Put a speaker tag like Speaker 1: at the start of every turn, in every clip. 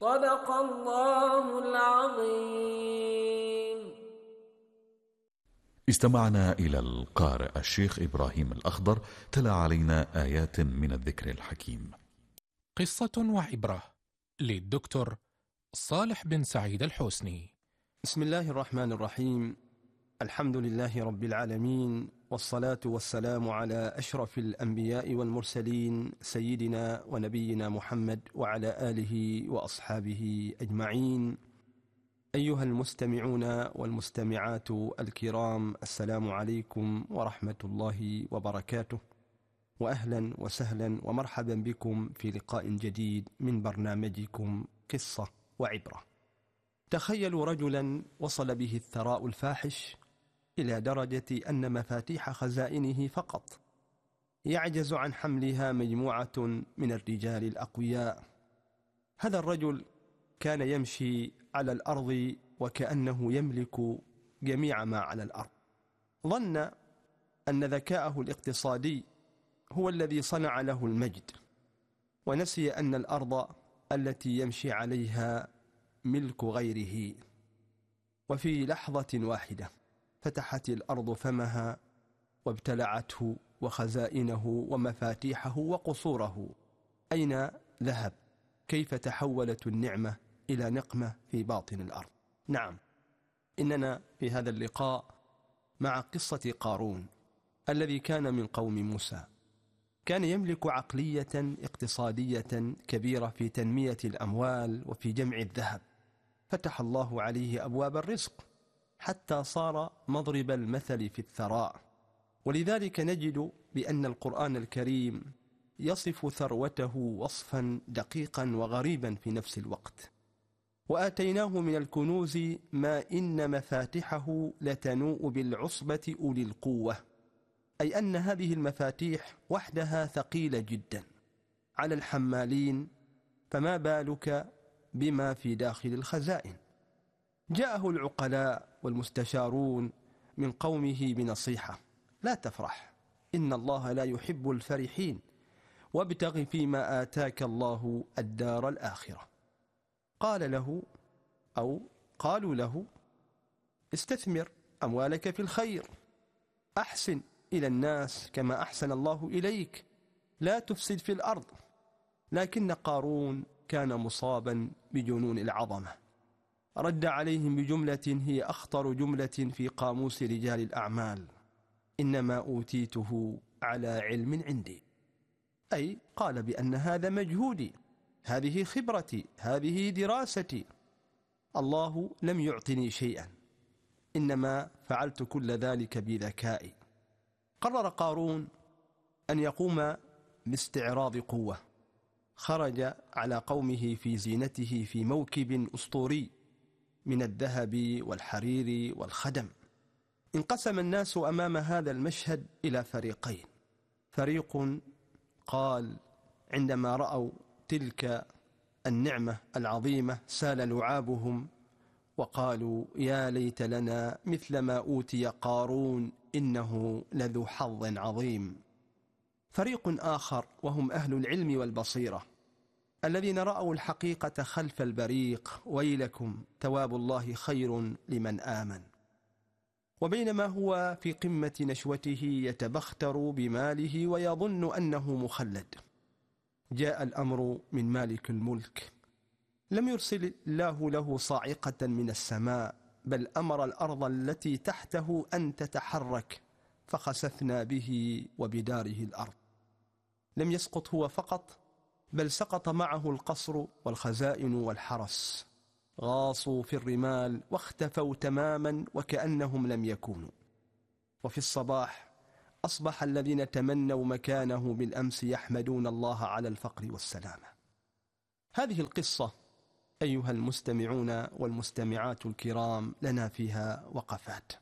Speaker 1: صدق الله العظيم.
Speaker 2: استمعنا إلى القارئ الشيخ إبراهيم الأخضر تلا علينا آيات من الذكر الحكيم.
Speaker 3: قصة وعبرة للدكتور صالح بن سعيد الحسني.
Speaker 4: بسم الله الرحمن الرحيم. الحمد لله رب العالمين، والصلاة والسلام على أشرف الأنبياء والمرسلين سيدنا ونبينا محمد وعلى آله وأصحابه أجمعين. أيها المستمعون والمستمعات الكرام، السلام عليكم ورحمة الله وبركاته، وأهلا وسهلا ومرحبا بكم في لقاء جديد من برنامجكم قصة وعبرة. تخيلوا رجلا وصل به الثراء الفاحش إلى درجة أن مفاتيح خزائنه فقط يعجز عن حملها مجموعة من الرجال الأقوياء. هذا الرجل كان يمشي على الأرض وكأنه يملك جميع ما على الأرض. ظن أن ذكاءه الاقتصادي هو الذي صنع له المجد، ونسي أن الأرض التي يمشي عليها ملك غيره. وفي لحظة واحدة فتحت الأرض فمها وابتلعته وخزائنه ومفاتيحه وقصوره. أين ذهب؟ كيف تحولت النعمة إلى نقمة في باطن الأرض؟ نعم، إننا في هذا اللقاء مع قصة قارون الذي كان من قوم موسى. كان يملك عقلية اقتصادية كبيرة في تنمية الأموال وفي جمع الذهب. فتح الله عليه أبواب الرزق حتى صار مضرب المثل في الثراء. ولذلك نجد بأن القرآن الكريم يصف ثروته وصفا دقيقا وغريبا في نفس الوقت. وآتيناه من الكنوز ما إن مفاتحه لتنوء بالعصبة أولي القوة، أي أن هذه المفاتيح وحدها ثقيلة جدا على الحمالين، فما بالك بما في داخل الخزائن. جاءه العقلاء والمستشارون من قومه بنصيحة: لا تفرح، إن الله لا يحب الفرحين، وابتغ فيما آتاك الله الدار الآخرة. قالوا له: استثمر أموالك في الخير، أحسن إلى الناس كما أحسن الله إليك، لا تفسد في الأرض. لكن قارون كان مصابا بجنون العظمة. رد عليهم بجملة هي أخطر جملة في قاموس رجال الأعمال: إنما أوتيته على علم عندي. أي قال بأن هذا مجهودي، هذه خبرتي، هذه دراستي، الله لم يعطني شيئا، إنما فعلت كل ذلك بذكائي. قرر قارون أن يقوم باستعراض قوة. خرج على قومه في زينته في موكب أسطوري من الذهب والحرير والخدم. انقسم الناس أمام هذا المشهد إلى فريقين. فريق قال عندما رأوا تلك النعمة العظيمة سال لعابهم وقالوا: يا ليت لنا مثل ما أوتي قارون إنه لذو حظ عظيم. فريق آخر وهم أهل العلم والبصيرة الذين رأوا الحقيقة خلف البريق: ويلكم ثواب الله خير لمن آمن. وبينما هو في قمة نشوته يتبختر بماله ويظن أنه مخلد، جاء الأمر من مالك الملك. لم يرسل الله له صاعقة من السماء، بل أمر الأرض التي تحته أن تتحرك، فخسفنا به وبداره الأرض. لم يسقط هو فقط، بل سقط معه القصر والخزائن والحرس. غاصوا في الرمال واختفوا تماما وكأنهم لم يكونوا. وفي الصباح أصبح الذين تمنوا مكانه بالأمس يحمدون الله على الفقر والسلامة. هذه القصة أيها المستمعون والمستمعات الكرام لنا فيها وقفات.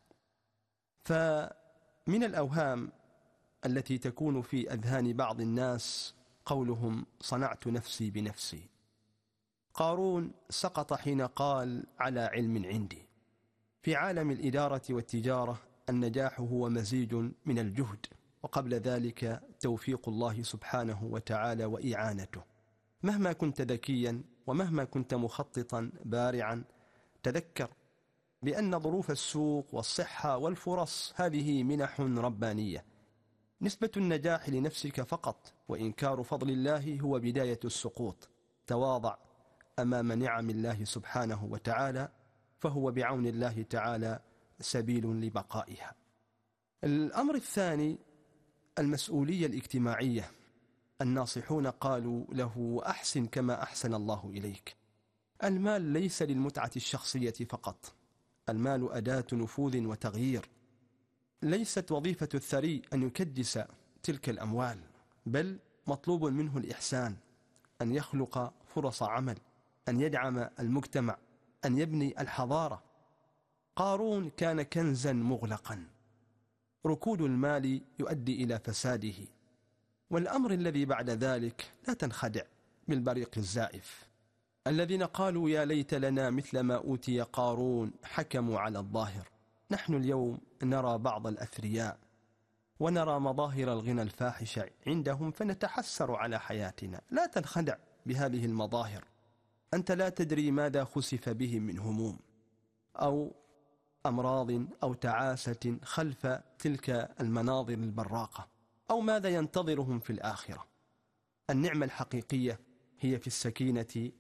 Speaker 4: فمن الأوهام التي تكون في أذهان بعض الناس قولهم: صنعت نفسي بنفسي. قارون سقط حين قال: على علم عندي. في عالم الإدارة والتجارة النجاح هو مزيج من الجهد، وقبل ذلك توفيق الله سبحانه وتعالى وإعانته. مهما كنت ذكيا ومهما كنت مخططا بارعا تذكر بأن ظروف السوق والصحة والفرص هذه منح ربانية. نسبة النجاح لنفسك فقط، وإنكار فضل الله هو بداية السقوط. تواضع أمام نعم الله سبحانه وتعالى، فهو بعون الله تعالى سبيل لبقائها. الأمر الثاني المسؤولية الاجتماعية. الناصحون قالوا له: أحسن كما أحسن الله إليك. المال ليس للمتعة الشخصية فقط، المال أداة نفوذ وتغيير. ليست وظيفة الثري أن يكدس تلك الأموال، بل مطلوب منه الإحسان، أن يخلق فرص عمل، أن يدعم المجتمع، أن يبني الحضارة. قارون كان كنزا مغلقا، ركود المال يؤدي إلى فساده. والأمر الذي بعد ذلك لا تنخدع بالبريق الزائف. الذين قالوا يا ليت لنا مثل ما أوتي قارون حكموا على الظاهر. نحن اليوم نرى بعض الأثرياء ونرى مظاهر الغنى الفاحش عندهم فنتحسر على حياتنا. لا تنخدع بهذه المظاهر، أنت لا تدري ماذا خسف بهم من هموم أو أمراض أو تعاسة خلف تلك المناظر البراقة، أو ماذا ينتظرهم في الآخرة. النعمة الحقيقية هي في السكينة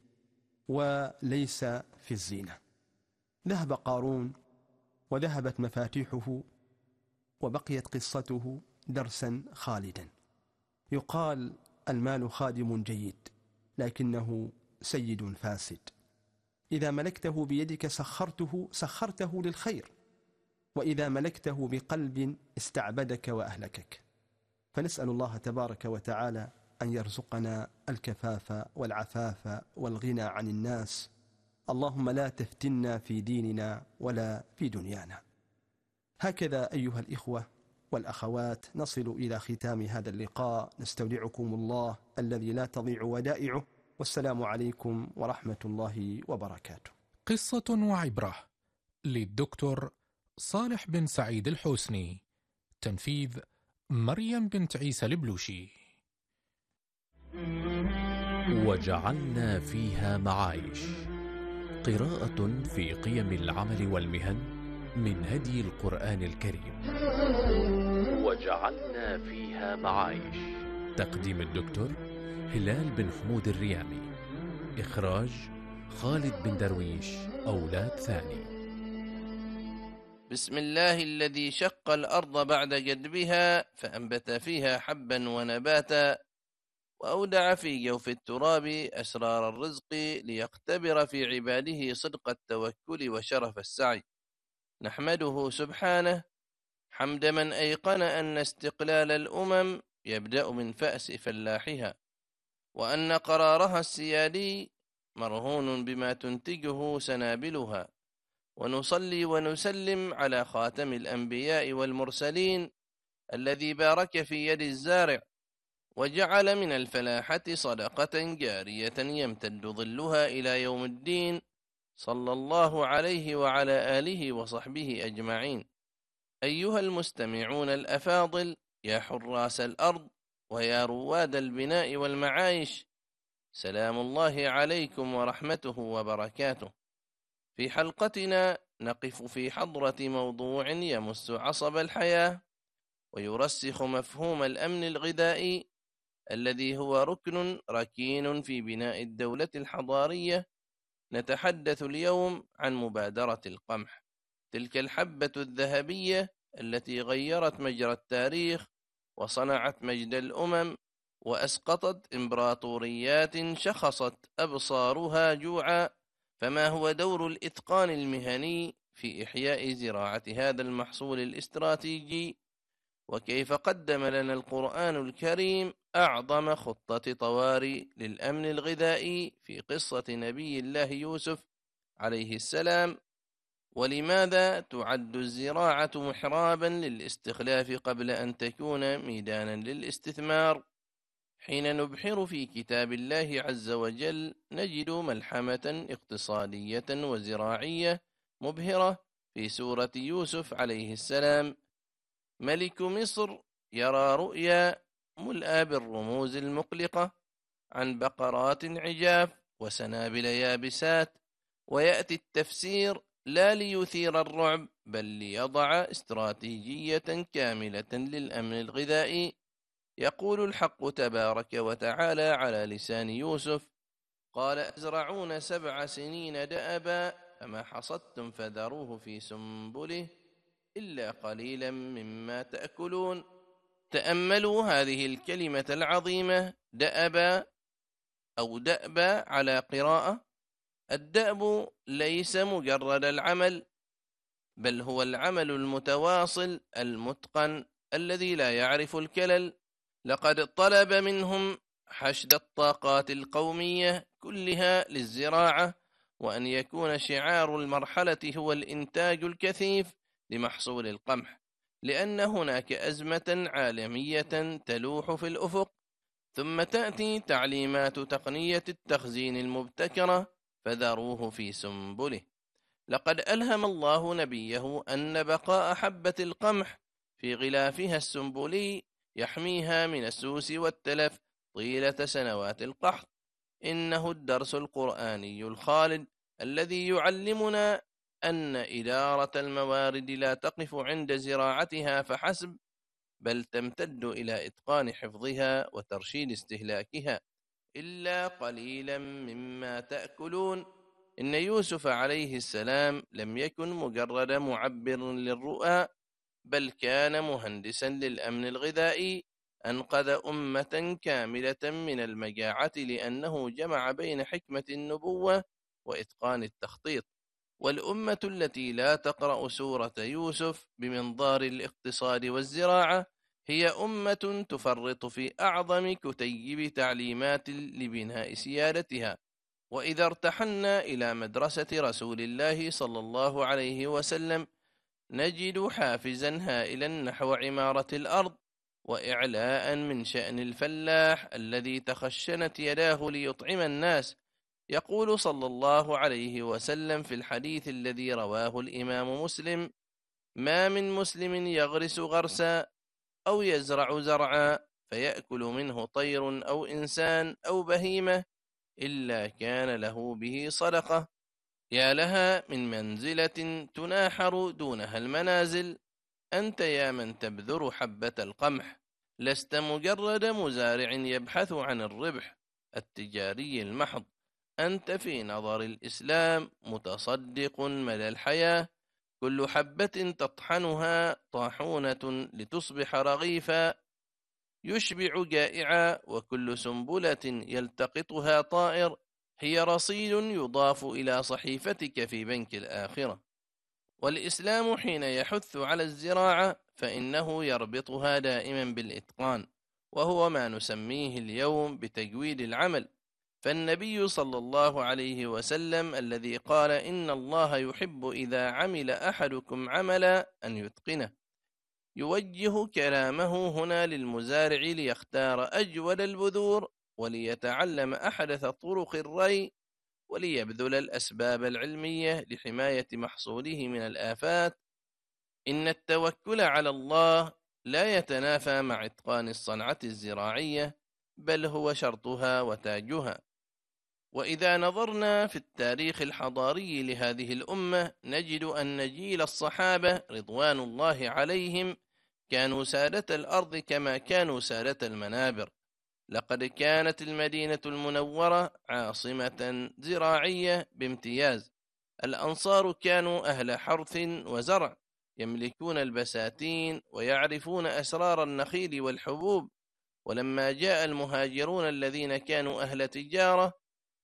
Speaker 4: وليس في الزينة. ذهب قارون وذهبت مفاتيحه، وبقيت قصته درسا خالدا. يقال: المال خادم جيد لكنه سيد فاسد. إذا ملكته بيدك سخرته للخير، وإذا ملكته بقلب استعبدك وأهلكك. فنسأل الله تبارك وتعالى أن يرزقنا الكفاف والعفاف والغنى عن الناس. اللهم لا تفتنا في ديننا ولا في دنيانا. هكذا أيها الإخوة والأخوات نصل إلى ختام هذا اللقاء. نستودعكم الله الذي لا تضيع ودائعه، والسلام عليكم ورحمة الله وبركاته.
Speaker 3: قصة وعبرة للدكتور صالح بن سعيد الحوسني. تنفيذ مريم بنت عيسى البلوشي.
Speaker 5: وجعلنا فيها معايش. قراءة في قيم العمل والمهن من هدي القرآن الكريم. وجعلنا فيها معايش. تقديم الدكتور هلال بن حمود الريامي. إخراج خالد بن درويش أولاد ثاني.
Speaker 6: بسم الله الذي شق الأرض بعد جدبها فأنبت فيها حبا ونباتا، وأودع في جوف التراب أسرار الرزق ليختبر في عباده صدق التوكل وشرف السعي. نحمده سبحانه حمد من أيقن أن استقلال الأمم يبدأ من فأس فلاحها، وأن قرارها السيادي مرهون بما تنتجه سنابلها. ونصلي ونسلم على خاتم الأنبياء والمرسلين الذي بارك في يد الزارع وجعل من الفلاحة صدقة جارية يمتد ظلها إلى يوم الدين، صلى الله عليه وعلى آله وصحبه أجمعين. أيها المستمعون الأفاضل، يا حراس الأرض ويا رواد البناء والمعايش، سلام الله عليكم ورحمته وبركاته. في حلقتنا نقف في حضرة موضوع يمس عصب الحياة ويرسخ مفهوم الأمن الغذائي الذي هو ركن ركين في بناء الدولة الحضارية. نتحدث اليوم عن مبادرة القمح، تلك الحبة الذهبية التي غيرت مجرى التاريخ وصنعت مجد الأمم وأسقطت إمبراطوريات شخصت أبصارها جوعا. فما هو دور الإتقان المهني في إحياء زراعة هذا المحصول الاستراتيجي؟ وكيف قدم لنا القرآن الكريم أعظم خطة طوارئ للأمن الغذائي في قصة نبي الله يوسف عليه السلام؟ ولماذا تعد الزراعة محرابا للاستخلاف قبل أن تكون ميدانا للاستثمار؟ حين نبحر في كتاب الله عز وجل نجد ملحمة اقتصادية وزراعية مبهرة في سورة يوسف عليه السلام. ملك مصر يرى رؤيا ملأى بالرموز المقلقة عن بقرات عجاف وسنابل يابسات. ويأتي التفسير لا ليثير الرعب بل ليضع استراتيجية كاملة للأمن الغذائي. يقول الحق تبارك وتعالى على لسان يوسف: قال أزرعون 7 سنين دأبا فما حصدتم فذروه في سنبله إلا قليلا مما تأكلون. تأملوا هذه الكلمة العظيمة، دأبا أو دأبا على قراءة. الدأب ليس مجرد العمل، بل هو العمل المتواصل المتقن الذي لا يعرف الكلل. لقد طلب منهم حشد الطاقات القومية كلها للزراعة، وأن يكون شعار المرحلة هو الإنتاج الكثيف لمحصول القمح، لأن هناك أزمة عالمية تلوح في الأفق. ثم تأتي تعليمات تقنية التخزين المبتكرة: فذروه في سنبله. لقد ألهم الله نبيه أن بقاء حبة القمح في غلافها السنبلي يحميها من السوس والتلف طيلة سنوات القحط. إنه الدرس القرآني الخالد الذي يعلمنا أن إدارة الموارد لا تقف عند زراعتها فحسب، بل تمتد إلى إتقان حفظها وترشيد استهلاكها. إلا قليلا مما تأكلون. إن يوسف عليه السلام لم يكن مجرد معبر للرؤى، بل كان مهندسا للأمن الغذائي. أنقذ أمة كاملة من المجاعة لأنه جمع بين حكمة النبوة وإتقان التخطيط. والأمة التي لا تقرأ سورة يوسف بمنظار الاقتصاد والزراعة هي أمة تفرط في أعظم كتيب تعليمات لبناء سيادتها. وإذا ارتحلنا إلى مدرسة رسول الله صلى الله عليه وسلم نجد حافزا هائلا نحو عمارة الأرض وإعلاء من شأن الفلاح الذي تخشنت يداه ليطعم الناس. يقول صلى الله عليه وسلم في الحديث الذي رواه الإمام مسلم: ما من مسلم يغرس غرسا أو يزرع زرعا فيأكل منه طير أو إنسان أو بهيمة إلا كان له به صدقة. يا لها من منزلة تناحر دونها المنازل. أنت يا من تبذر حبة القمح لست مجرد مزارع يبحث عن الربح التجاري المحض، أنت في نظر الإسلام متصدق مدى الحياة. كل حبة تطحنها طاحونة لتصبح رغيفا يشبع جائعا، وكل سنبلة يلتقطها طائر هي رصيد يضاف إلى صحيفتك في بنك الآخرة. والإسلام حين يحث على الزراعة فإنه يربطها دائما بالإتقان، وهو ما نسميه اليوم بتجويد العمل. فالنبي صلى الله عليه وسلم الذي قال: إن الله يحب إذا عمل أحدكم عملا أن يتقنه، يوجه كلامه هنا للمزارع ليختار أجود البذور وليتعلم أحدث طرق الري وليبذل الأسباب العلمية لحماية محصوله من الآفات. إن التوكل على الله لا يتنافى مع إتقان الصنعة الزراعية، بل هو شرطها وتاجها. وإذا نظرنا في التاريخ الحضاري لهذه الأمة نجد أن جيل الصحابة رضوان الله عليهم كانوا سادة الأرض كما كانوا سادة المنابر. لقد كانت المدينة المنورة عاصمة زراعية بامتياز. الأنصار كانوا أهل حرث وزرع، يملكون البساتين ويعرفون أسرار النخيل والحبوب. ولما جاء المهاجرون الذين كانوا أهل تجارة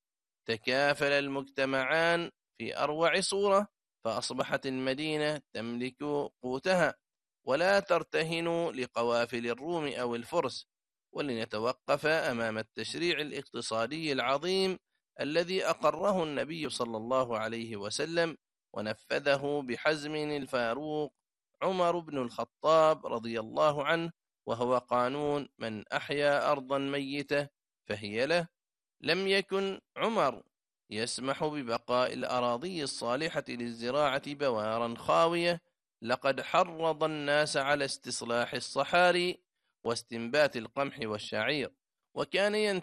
Speaker 6: تكافل المجتمعان في أروع صورة، فأصبحت المدينة تملك قوتها ولا ترتهن لقوافل الروم أو الفرس. ولنتوقف أمام التشريع الاقتصادي العظيم الذي أقره النبي صلى الله عليه وسلم ونفذه بحزم الفاروق عمر بن الخطاب رضي الله عنه، وهو قانون: من أحيا أرضا ميتة فهي له. لم يكن عمر يسمح ببقاء الأراضي الصالحة للزراعة بوارا خاوية، لقد حرض الناس على استصلاح الصحاري واستنبات القمح والشعير، وكان